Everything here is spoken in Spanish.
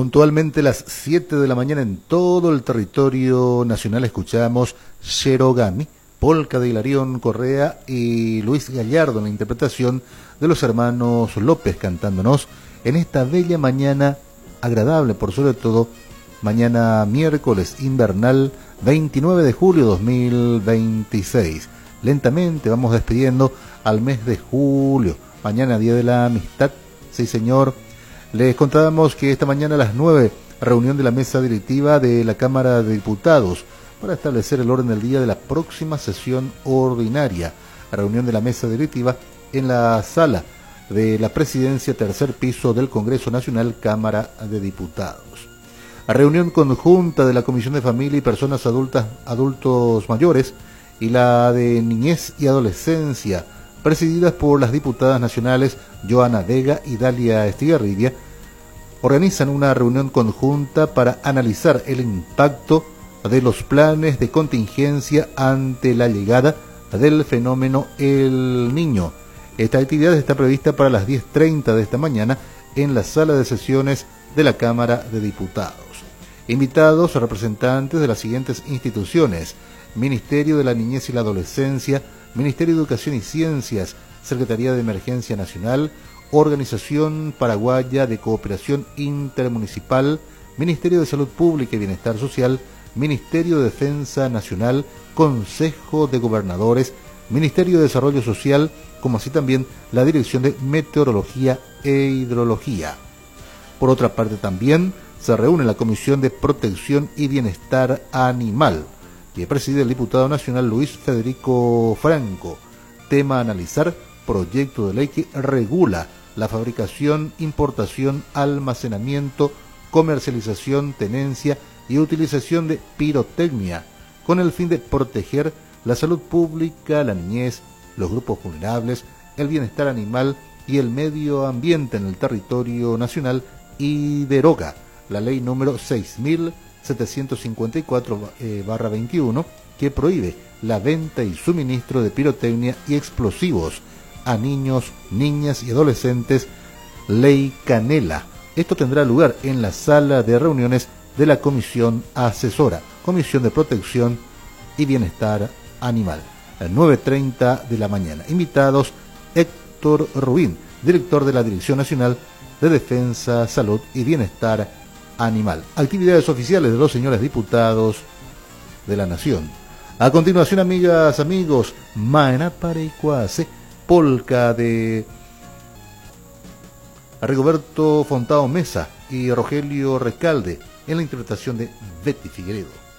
Puntualmente las 7 de la mañana en todo el territorio nacional escuchamos Sherogami, polca de Hilarión Correa y Luis Gallardo en la interpretación de los hermanos López cantándonos en esta bella mañana agradable, por sobre todo, mañana miércoles invernal 29 de julio 2026. Lentamente vamos despidiendo al mes de julio, mañana Día de la Amistad, sí señor. Les contábamos que esta mañana a las 9, reunión de la mesa directiva de la Cámara de Diputados para establecer el orden del día de la próxima sesión ordinaria. Reunión de la mesa directiva en la sala de la Presidencia, tercer piso del Congreso Nacional, Cámara de Diputados. Reunión conjunta de la Comisión de Familia y Personas Adultos Mayores y la de Niñez y Adolescencia, presididas por las diputadas nacionales Joana Vega y Dalia Estigarribia, organizan una reunión conjunta para analizar el impacto de los planes de contingencia ante la llegada del fenómeno El Niño. Esta actividad está prevista para las 10:30 de esta mañana en la sala de sesiones de la Cámara de Diputados. Invitados representantes de las siguientes instituciones: Ministerio de la Niñez y la Adolescencia, Ministerio de Educación y Ciencias, Secretaría de Emergencia Nacional, Organización Paraguaya de Cooperación Intermunicipal, Ministerio de Salud Pública y Bienestar Social, Ministerio de Defensa Nacional, Consejo de Gobernadores, Ministerio de Desarrollo Social, como así también la Dirección de Meteorología e Hidrología. Por otra parte también se reúne la Comisión de Protección y Bienestar Animal, que preside el diputado nacional Luis Federico Franco. Tema a analizar: proyecto de ley que regula la fabricación, importación, almacenamiento, comercialización, tenencia y utilización de pirotecnia, con el fin de proteger la salud pública, la niñez, los grupos vulnerables, el bienestar animal y el medio ambiente en el territorio nacional, y deroga la ley número 6.754/21, que prohíbe la venta y suministro de pirotecnia y explosivos a niños, niñas y adolescentes, ley Canela. Esto tendrá lugar en la sala de reuniones de la Comisión Asesora, Comisión de Protección y Bienestar Animal, a las 9:30 de la mañana. Invitados: Héctor Rubín, director de la Dirección Nacional de Defensa, Salud y Bienestar Animal. Actividades oficiales de los señores diputados de la Nación. A continuación, amigas, amigos, Maena Pareicuase, polca de Rigoberto Fontao Mesa y Rogelio Recalde, en la interpretación de Betty Figueredo.